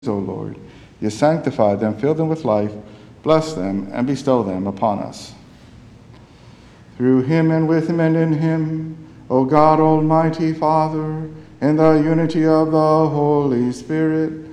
O Lord. You sanctify them, fill them with life, bless them, and bestow them upon us. Through him and with him and in him, O God, Almighty Father, in the unity of the Holy Spirit,